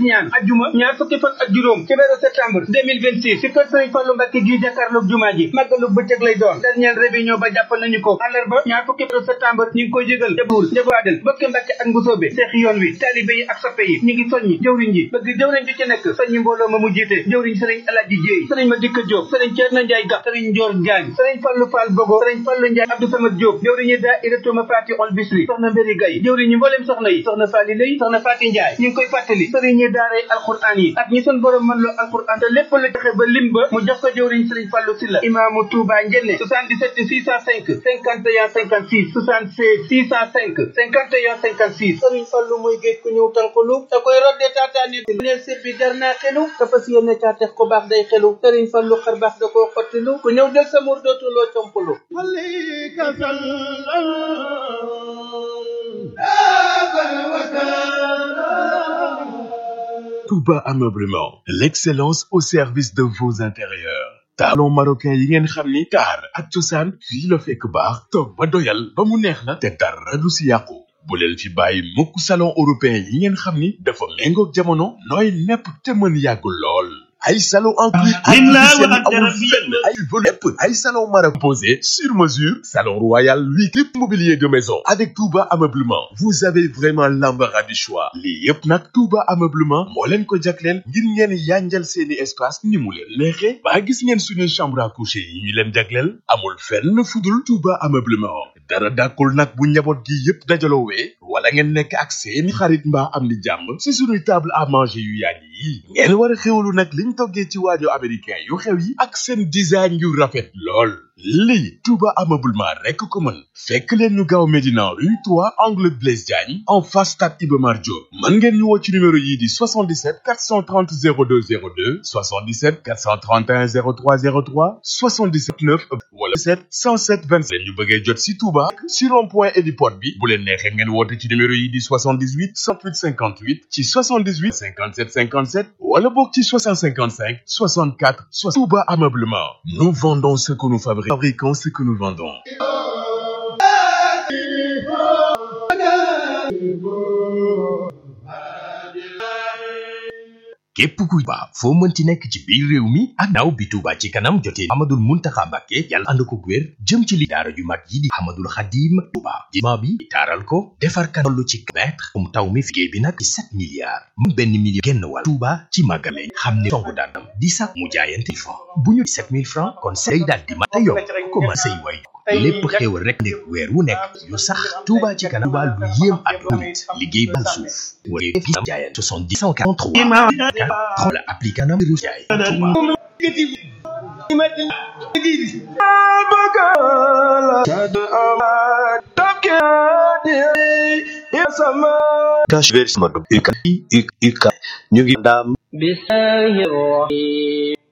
ñaan ajjuma ñaar fukki fan ak juróom ci weeru septembre 2026 ci kër Serigne Fallou Mbacké gi jàkkaarloog jumaa ji màggalu bëccëg lay doon dernière réunion ba jàpp nañu ko àllarba ñaar fukki weeru septembre ñu ngi koy jégal jabul njabaadel bokki Mbacké ak mbusoobe seex yoon wi taalibe yi ak soppe yi ñu ngi soññi jëwriñ ji bëgg jëwriñ ji ci nekk soññi mbooloo ma mu jiite jëwriñ Serigne Alaaji Jéey Serigne Madika Diop Serigne Thierno Ndiaye Ga Serigne Ndior Diagne Serigne Fallou Fall Bogo Serigne Fallou Ndiaye Abdou Samad Diop jëwriñu daayiratu Mafatihul Bichri soxna Mbéri Gaye jëwriñu mbooleem soxna yi soxna Fally Lay soxna Faty Ndiaye ñu ngi koy fàttali sëriñu daaray alquran yi ak ñi seen borom mën loo alquran te lépp la joxe ba lim ba mu jox ko jëwriñ Serigne Fallou Sylla imaamu Touba Njenne 77 605 51 56 76 605 51 56 Serigne Fallou mooy géej ku ñëw tànqalu te koy rodde taataani neel sir bi jar naa xelu te fas yéene caatex ko baax day xelu Serigne Fallou xar baax da koo xottilu ku ñëw del sa mur dootuloo compalu Touba Ameublement, l'excellence au service de vos intérieurs. Salon marocain yi ngeen xam ni taar ak cosaan fii la fekk baax toog ba doyal ba mu neex la te dara du si yàqu bu leen fi bàyyi mukk salon européen yi ngeen xam ni dafa méngoog jamono nooy nepp te mën yàggul lool ay salon en cuir artificiel amul fenn ay volume ay salon marocain posé sur mesure salon royal huit type mobilier de maison avec Touba Ameublement vous avez vraiment l'embarras du choix lii yëpp nag Touba Ameublement moo leen ko jagleel ngir ngeen yanjal seeni espace ni mu leen neexee ba gis ngeen suñu chambre à coucher yi ñu leen jagleel amul fenn fudul Touba Ameublement dara dàkkul nag bu njaboot gi yëpp dajaloowee wala ngeen nekk ak seeni xarit mbaa am di jàmm si suñuy table à manger yu yàgg yi ngeen war a xéwalu nag liñ toggee ci waajo américain yu xew yi ak seen design yu rafet lool lii Touba Ameublement rekk ko mën fekk leen ñu gaaw Médina rue 3 angle Blaise Diagne en face stade Iba Mar Diop mën ngeen ñu woo ci numéro yii di 77 430 02 02 77 431 03 03 77 9 wala 7 107 27 ñu bëggee jot si Touba si rond-point héliport bi bu leen neexee ngeen woote ci numéro yii di 78 108 58 ci 78 57 57 wala boog ci 655 64 60 Touba Ameublement nous vendons ce que nous fabriquons ce que nous vendons. képp kuy baax foo mënti nekk ci biir réew mi ak naaw bi Touba ci kanam jotee Amadou Muntaxa Mbàkke yàlla ànd ko wér jëm ci li daara ju mag yi di Ahmadul Xadim Touba jima bi taaral ko defar kan tollu ci mètre taw mi liggéey bi nag 7 milliards mu benn million genn wàll Touba ci màggale xam ne songu daanam di sax mu jaayante francs bu ñu 7000 francs kon say daal di mat a yomb commencé way lépp xéewal rek ne weer wu nekk yu sax Touba ci kanam Touba lu yéem at murit liggéey bal suuf wala gis jaayeen 70 143 la appliqué na mbiru jaay cash vers ma UK ñu ngi ndam